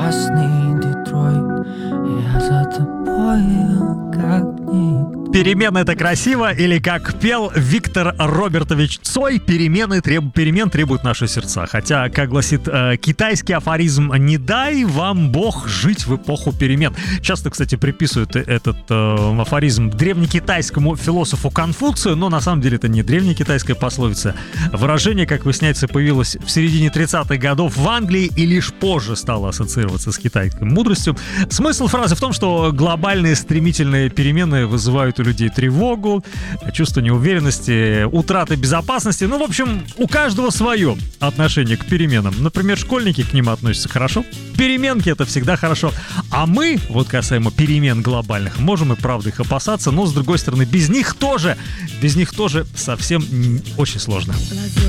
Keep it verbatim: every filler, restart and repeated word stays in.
красный Детройт, я за тобой как никто. Перемены — это красиво, или, как пел Виктор Робертович Цой, перемены треб... перемен требуют наши сердца. Хотя, как гласит э, китайский афоризм, не дай вам Бог жить в эпоху перемен. Часто, кстати, приписывают этот э, афоризм древнекитайскому философу Конфуцию, но на самом деле это не древнекитайская пословица. Выражение, как выясняется, появилось в середине тридцатых годов в Англии и лишь позже стало ассоциироваться с китайской мудростью. Смысл фразы в том, что глобальные стремительные перемены вызывают у людей тревогу, чувство неуверенности, утраты безопасности. Ну, в общем, у каждого свое отношение к переменам. Например, школьники к ним относятся хорошо. Переменки — это всегда хорошо. А мы, вот касаемо перемен глобальных, можем и правда их опасаться, но, с другой стороны, без них тоже, без них тоже совсем очень сложно.